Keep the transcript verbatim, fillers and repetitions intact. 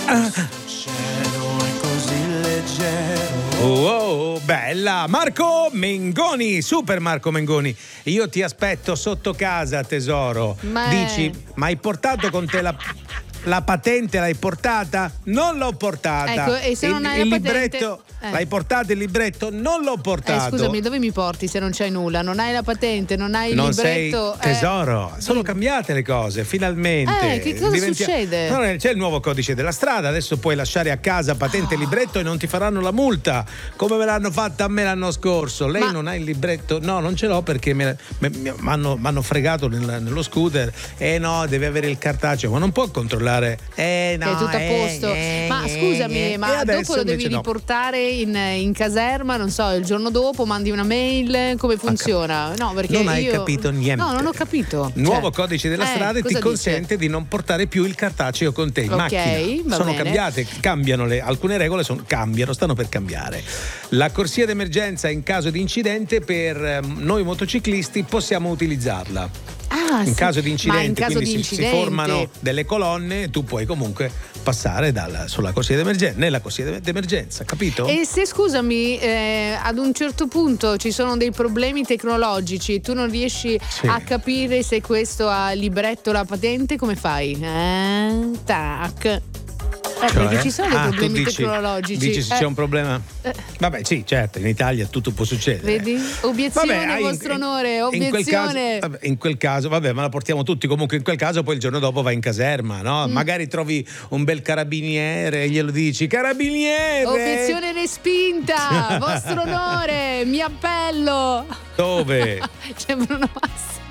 Oh, bella! Marco Mengoni, super Marco Mengoni. Io ti aspetto sotto casa, tesoro. Ma Dici, ma hai portato con te la, la patente? L'hai portata? Non l'ho portata. Ecco, e se il, non hai il la patente? libretto, Eh. l'hai portato il libretto? Non l'ho portato. Eh, scusami, dove mi porti se non c'hai nulla? Non hai la patente, non hai il non libretto. sei tesoro, eh. sono cambiate le cose finalmente. Eh, che cosa Diventi- succede? No, c'è il nuovo codice della strada, adesso puoi lasciare a casa patente e Oh. libretto e non ti faranno la multa come me l'hanno fatta a me l'anno scorso. Lei Ma- non ha il libretto? No, non ce l'ho perché mi hanno fregato nel- nello scooter. Eh no, deve avere il cartaceo, ma non può controllare. Eh no, Che è tutto a eh, posto. eh, Ma eh, scusami, eh. ma E adesso dopo lo devi invece no. riportare in, in caserma, non so, il giorno dopo mandi una mail, come funziona? No, perché Non hai io... capito niente. No, non ho capito. Nuovo Cioè, codice della eh, strada cosa ti consente di non portare più il cartaceo con te in Ok, macchina. va Sono bene. cambiate, cambiano le, alcune regole sono, cambiano, stanno per cambiare. La corsia d'emergenza in caso di incidente per ehm, noi motociclisti possiamo utilizzarla. Ah, In sì. caso di Ma incidente, in caso quindi di si, si incidente. formano delle colonne, tu puoi comunque passare dalla, sulla corsia d'emergenza, nella corsia d'emergenza, capito? E se scusami, eh, ad un certo punto ci sono dei problemi tecnologici e tu non riesci Sì. a capire se questo ha il libretto o la patente, come fai? Eh, tac. Eh, Cioè? perché ci sono dei Ah, tu problemi dici- tecnologici. Dici se Eh, c'è un problema? eh. Vabbè, sì, certo, in Italia tutto può succedere. Vedi? Obiezione, Vabbè, hai- vostro in- onore, in quel caso, obiezione. vabbè, in quel caso, vabbè, ma la portiamo tutti comunque. In quel caso, poi il giorno dopo vai in caserma, no? Mm. Magari trovi un bel carabiniere e glielo dici: Carabiniere! Obiezione respinta, vostro onore, mi appello. Dove? C'è Bruno Massa.